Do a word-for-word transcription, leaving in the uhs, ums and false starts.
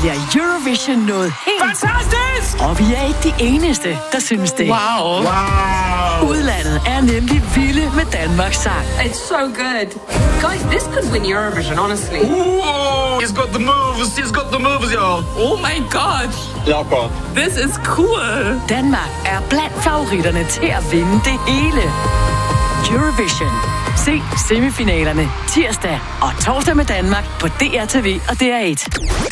bliver Eurovision noget helt... Fantastisk! Og vi er ikke de eneste, der synes det. Wow. Wow. Udlandet er nemlig vilde med Danmarks sang. It's so good. Guys, this could win Eurovision, honestly. Ooh, he's got the moves. He's got the moves, y'all. Oh my god. Jakob. This is cool. Danmark er blandt favoritterne til at vinde det hele. Eurovision. Se semifinalerne tirsdag og torsdag med Danmark på D R T V og D R et.